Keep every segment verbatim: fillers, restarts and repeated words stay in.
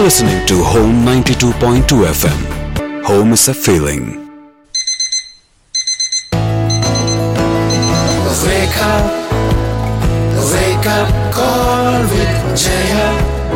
listening to Home ninety-two point two F M. Home is a feeling. Wake up, wake up, call with Jaya.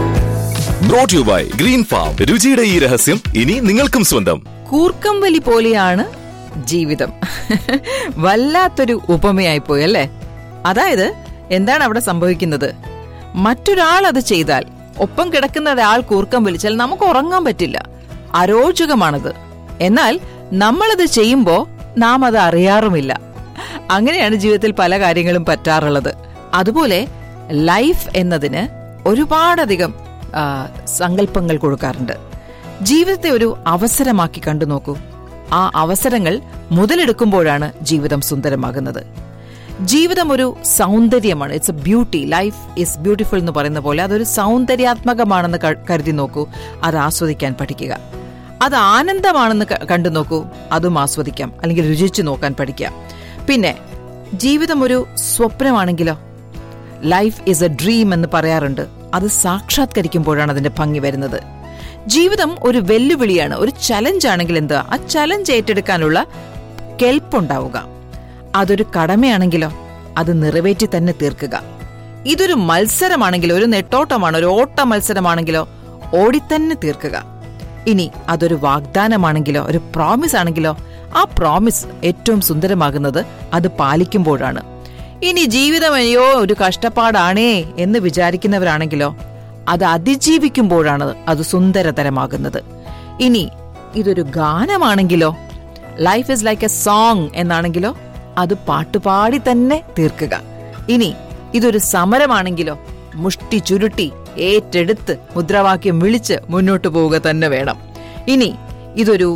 Brought you by Green Farm. രുചിയുടെ ഈ രഹസ്യം ഇനി നിങ്ങൾക്കും സ്വന്തം. കൂർക്കം വലി പോലെയാണ് ജീവിതം. വല്ലാത്തൊരു ഉപമയായി പോയി അല്ലേ? അതായത് എന്താണ് അവിടെ സംഭവിക്കുന്നത്? മറ്റൊരാൾ അത് ചെയ്താൽ, ഒപ്പം കിടക്കുന്ന ഒരാൾ കൂർക്കം വലിച്ചാൽ നമുക്ക് ഉറങ്ങാൻ പറ്റില്ല. അരോചകമാണത്. എന്നാൽ നമ്മളത് ചെയ്യുമ്പോ നാം അത് അറിയാറുമില്ല. അങ്ങനെയാണ് ജീവിതത്തിൽ പല കാര്യങ്ങളും പറ്റാറുള്ളത്. അതുപോലെ ലൈഫ് എന്നതിന് ഒരുപാടധികം സങ്കല്പങ്ങൾ കൊടുക്കാറുണ്ട്. ജീവിതത്തെ ഒരു അവസരമാക്കി കണ്ടു നോക്കൂ. ആ അവസരങ്ങൾ മുതലെടുക്കുമ്പോഴാണ് ജീവിതം സുന്ദരമാകുന്നത്. ജീവിതം ഒരു സൗന്ദര്യമാണ്. It's A beauty. Life is beautiful എന്ന് പറയുന്ന പോലെ അതൊരു സൗന്ദര്യാത്മകമാണെന്ന് കരുതി നോക്കൂ. അത് ആസ്വദിക്കാൻ പഠിക്കുക. അത് ആനന്ദമാണെന്ന് കണ്ടു നോക്കൂ. അതും ആസ്വദിക്കാം, അല്ലെങ്കിൽ രുചിച്ചു നോക്കാൻ പഠിക്കാം. പിന്നെ ജീവിതം ഒരു സ്വപ്നമാണെങ്കിലോ? ലൈഫ് ഇസ് എ ഡ്രീം എന്ന് പറയാറുണ്ട്. അത് സാക്ഷാത്കരിക്കുമ്പോഴാണ് അതിന്റെ ഭംഗി വരുന്നത്. ജീവിതം ഒരു വെല്ലുവിളിയാണ്, ഒരു ചലഞ്ച് ആണെങ്കിൽ എന്താ, ആ ചലഞ്ച് ഏറ്റെടുക്കാനുള്ള കെൽപ്പുണ്ടാവുക. അതൊരു കടമയാണെങ്കിലോ അത് നിറവേറ്റി തന്നെ തീർക്കുക. ഇതൊരു മത്സരമാണെങ്കിലോ, ഒരു നെട്ടോട്ടമാണ്, ഒരു ഓട്ട മത്സരമാണെങ്കിലോ ഓടിത്തന്നെ തീർക്കുക. ഇനി അതൊരു വാഗ്ദാനമാണെങ്കിലോ, ഒരു പ്രോമിസ് ആണെങ്കിലോ, ആ പ്രോമിസ് ഏറ്റവും സുന്ദരമാകുന്നത് അത് പാലിക്കുമ്പോഴാണ്. ഇനി ജീവിതം അയ്യോ ഒരു കഷ്ടപ്പാടാണേ എന്ന് വിചാരിക്കുന്നവരാണെങ്കിലോ അത് അതിജീവിക്കുമ്പോഴാണ് അത് സുന്ദരതരമാകുന്നത്. ഇനി ഇതൊരു ഗാനമാണെങ്കിലോ, life is like A song എന്നാണെങ്കിലോ അത് പാട്ടുപാടി തന്നെ തീർക്കുക. ഇനി ഇതൊരു സമരമാണെങ്കിലോ മുഷ്ടി ചുരുട്ടി ഏറ്റെടുത്ത് മുദ്രാവാക്യം വിളിച്ച് മുന്നോട്ടു പോവുക തന്നെ വേണം. ഇനി ഇതൊരു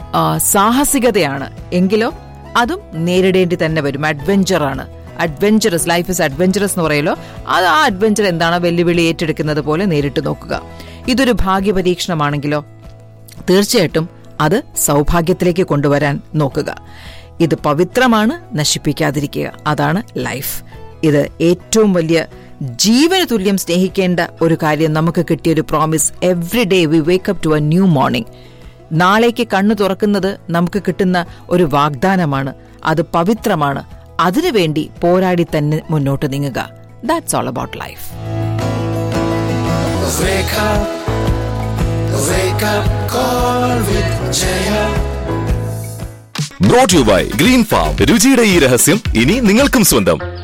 സാഹസികതയാണ് എങ്കിലോ അതും നേരിടേണ്ടി തന്നെ വരും. അഡ്വഞ്ചറാണ്, അഡ്വഞ്ചറസ്. ലൈഫ് ഇസ് അഡ്വഞ്ചറസ് എന്ന് പറയലോ, അത് ആ അഡ്വഞ്ചർ എന്താണ്, വെല്ലുവിളി ഏറ്റെടുക്കുന്നത് പോലെ നേരിട്ട് നോക്കുക. ഇതൊരു ഭാഗ്യപരീക്ഷണമാണെങ്കിലോ തീർച്ചയായിട്ടും അത് സൗഭാഗ്യത്തിലേക്ക് കൊണ്ടുവരാൻ നോക്കുക. ഇത് പവിത്രമാണ്, നശിപ്പിക്കാതിരിക്കുക. അതാണ് ലൈഫ്. ഇത് ഏറ്റവും വലിയ ജീവന് തുല്യം സ്നേഹിക്കേണ്ട ഒരു കാര്യം. നമുക്ക് കിട്ടിയൊരു promise. Every day we wake up to A new morning. നാളേക്ക് കണ്ണു തുറക്കുന്നത് നമുക്ക് കിട്ടുന്ന ഒരു വാഗ്ദാനമാണ്. അത് പവിത്രമാണ്. അതിനുവേണ്ടി പോരാടി തന്നെ മുന്നോട്ട് നീങ്ങുക. That's all about life. Wake up, wake up, call with Jaya. Brought you by Green Farm. രുചിയുടെ ഈ രഹസ്യം ഇനി നിങ്ങൾക്കും സ്വന്തം.